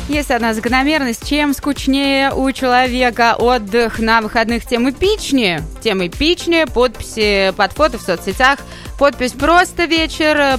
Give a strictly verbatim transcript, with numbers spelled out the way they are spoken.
Есть одна закономерность. Чем скучнее у человека отдых на выходных, тем эпичнее. Тем эпичнее подписи под фото в соцсетях. Подпись «Просто вечер»,